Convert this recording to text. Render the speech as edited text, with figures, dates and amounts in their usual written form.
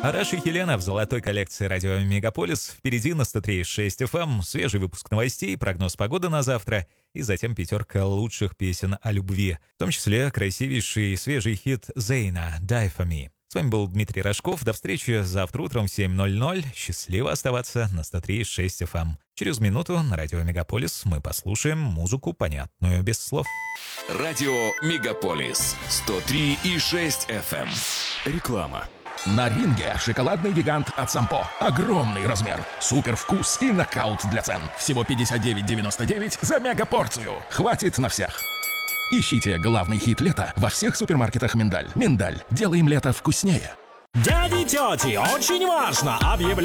Араш и Хелена в золотой коллекции радио Мегаполис. Впереди на 103.6 FM свежий выпуск новостей, прогноз погоды на завтра и затем пятерка лучших песен о любви. В том числе красивейший свежий хит Зейна «Die for me». С вами был Дмитрий Рожков. До встречи завтра утром в 7:00. Счастливо оставаться на 103.6 FM. Через минуту на радио Мегаполис мы послушаем музыку, понятную без слов. Радио Мегаполис 103.6 FM. Реклама. На ринге шоколадный гигант от Сампо. Огромный размер, супер вкус и нокаут для цен. Всего 59,99 за мегапорцию. Хватит на всех. Ищите главный хит лета во всех супермаркетах «Миндаль». «Миндаль». Делаем лето вкуснее. Дяди, тети, очень важно! Объявляем